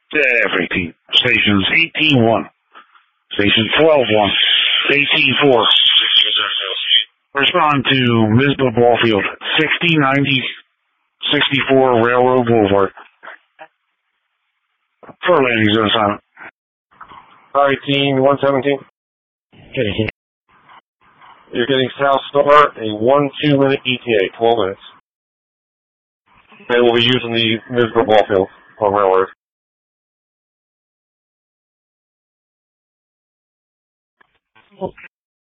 Every team. Stations 18-1. Station 12-1. 18-4. Respond to Misbah Ballfield, 6090-64 Railroad Boulevard. For landing zone assignment. Alright, team 117. You're getting South Star, a 1-2 minute ETA, 12 minutes. And we'll be using the Misbah Ballfield on Railroad.